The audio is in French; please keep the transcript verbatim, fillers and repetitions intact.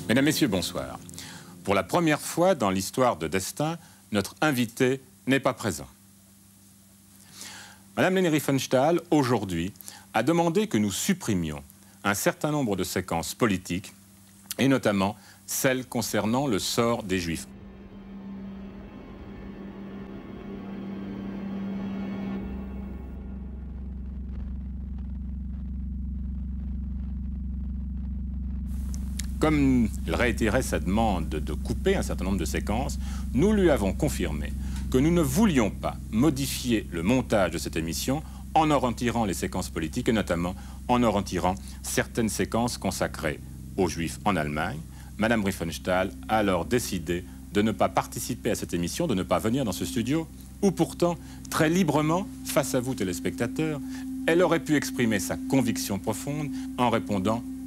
Mesdames, Messieurs, bonsoir. Pour la première fois dans l'histoire de Destin, notre invité n'est pas présent. Madame Leni Riefenstahl, aujourd'hui, a demandé que nous supprimions un certain nombre de séquences politiques, et notamment celles concernant le sort des Juifs. Comme il réitérait sa demande de couper un certain nombre de séquences, nous lui avons confirmé que nous ne voulions pas modifier le montage de cette émission en en retirant les séquences politiques et notamment en en retirant certaines séquences consacrées aux Juifs en Allemagne. Madame Riefenstahl a alors décidé de ne pas participer à cette émission, de ne pas venir dans ce studio, où pourtant, très librement, face à vous téléspectateurs, elle aurait pu exprimer sa conviction profonde en répondant